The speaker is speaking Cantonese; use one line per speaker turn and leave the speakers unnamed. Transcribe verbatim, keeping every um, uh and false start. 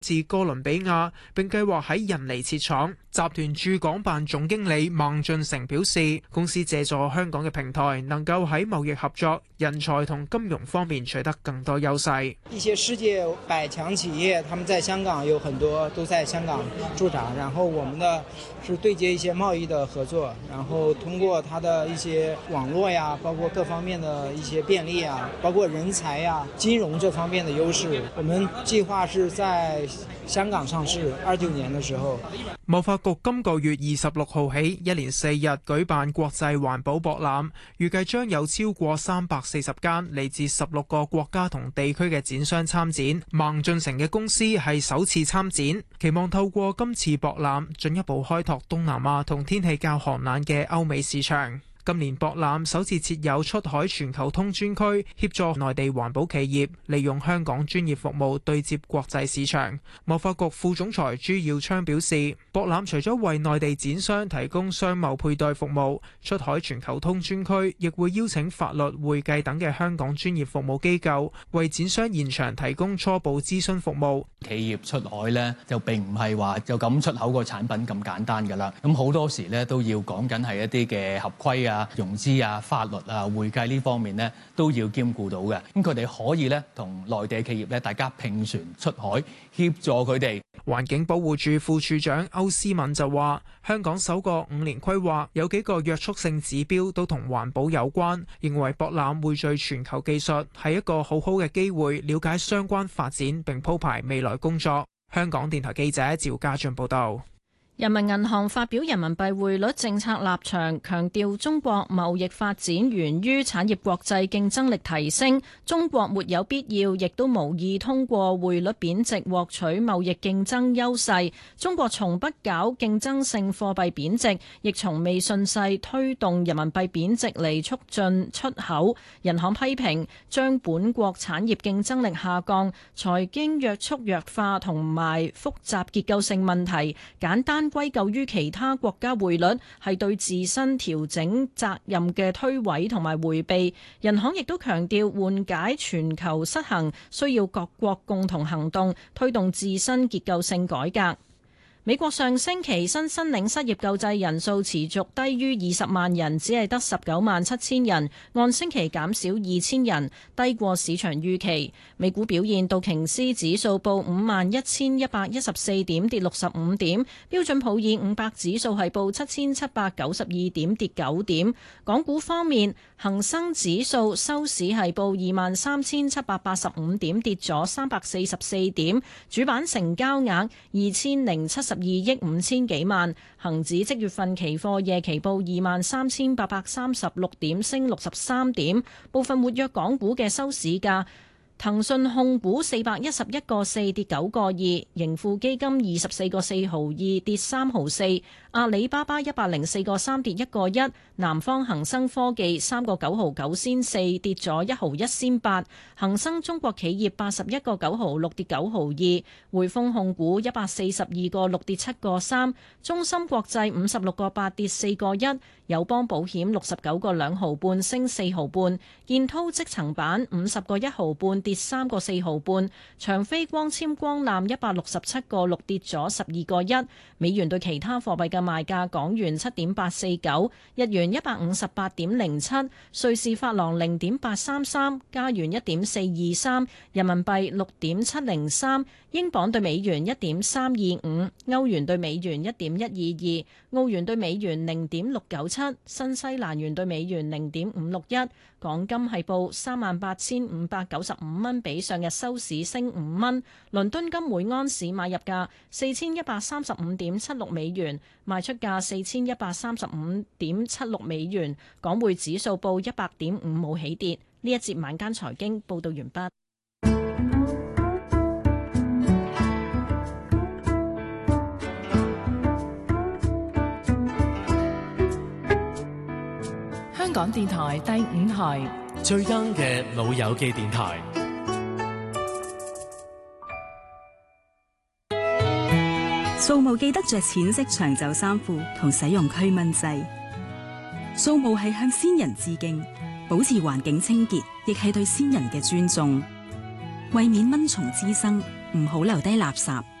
至哥倫比亞，並計劃喺印尼設廠。集團駐港辦總經理孟俊成表示，公司借助香港嘅平台，能夠喺貿易合作、人才同金融方面取得更多優勢。
一些世界百強企業，他們在香港有很多都在香港駐紮，然後我們呢是對接一些貿易的合作，然後通過它的一些網絡呀，包括各方面的一些便利啊，包括人才呀、金融這方面的優勢，我們計劃是在香港上市，二九年的時候。
貿發局今個月二十六號起，一連四日舉辦國際環保博覽，預計將有超過三百四十間嚟自十六個國家同地區嘅展商參展。孟俊成嘅公司係首次參展，期望透過今次博覽進一步開拓東南亞同天氣較寒冷嘅歐美市場。今年博覽首次設有出海全球通專區，協助內地環保企業利用香港專業服務對接國際市場。貿發局副總裁朱耀昌表示，博覽除咗為內地展商提供商貿配對服務，出海全球通專區亦會邀請法律、會計等嘅香港專業服務機構為展商現場提供初步諮詢服務。
企業出海呢，就並唔係話就咁出口個產品咁簡單㗎啦，咁好多時呢，都要講緊係一啲嘅合規啊、融資啊、法律啊、會計呢方面呢都要兼顧到嘅。咁佢哋可以呢同內地企業呢大家併船出海，協助佢哋。
環境保護署副署長歐思敏就話：香港首個五年規劃有幾個約束性指標都同環保有關，認為博覽匯聚全球技術係一個好好嘅機會，了解相關發展並鋪排未來工作。香港電台記者趙家俊報道。
人民銀行發表人民幣匯率政策立場，強調中國貿易發展源於產業國際競爭力提升，中國沒有必要亦都無意通過匯率貶值獲取貿易競爭優勢。中國從不搞競爭性貨幣貶值，亦從未順勢推動人民幣貶值嚟促進出口。人行批評將本國產業競爭力下降、財經約束弱化同埋複雜結構性問題簡單歸咎於其他國家匯率，係對自身調整責任嘅推諉同埋迴避。人行亦都強調緩解全球失衡，需要各國共同行動，推動自身結構性改革。美國上星期新申領失業救濟人數持續低於二十萬人，只係得十九萬七千人，按星期減少二千人，低過市場預期。美股表現，道瓊斯指數報五萬一千一百一十四點，跌六十五點；標準普爾五百指數係報七千七百九十二點，跌九點。港股方面，恒生指數收市係報二萬三千七百八十五點，跌咗三百四十四點。主板成交額二千零七十二億五千幾萬，恒指即月份期貨夜期報二萬三千八百三十六點，升六十三點。部分活躍港股嘅收市價。騰訊控股四百一十一個四跌九個二，盈富基金二十四個四毫二跌三毫四，阿里巴巴一百零四個三跌一個一，南方恒生科技三個九毫九仙四跌咗一毫一仙八，恒生中國企業八十一個九毫六跌九毫二，匯豐控股一百四十二個六跌七個三，中芯國際五十六個八跌四個一，友邦保險六十九個兩毫半升四毫半，建滔積層板五十個一毫半跌三個四毫半，長飛光纖光纜一百六十七個六跌咗十二個一，美元對其他貨幣嘅賣價：港元七點八四九，日元一百五十八點零七，瑞士法郎零點八三三，加元一點四二三，人民幣六點七零三，英鎊對美元一點三二五，歐元對美元一點一二二，澳元對美元零點六九七，新西蘭元對美元零點五六一。港金係報三萬八千五百九十五蚊，比上日收市升五蚊。倫敦金每安士買入價四千一百三十五點七六美元，賣出價四千一百三十五點七六美元。港匯指數報一百點五，冇起跌。呢一節晚間財經報道完畢。香港電台第五台
最 young 嘅老友記電台。
掃墓記得着淺色長袖衫褲同使用驅蚊劑。掃墓係向先人致敬，保持環境清潔，亦係對先人嘅尊重。為免蚊蟲滋生， 唔好留低垃圾。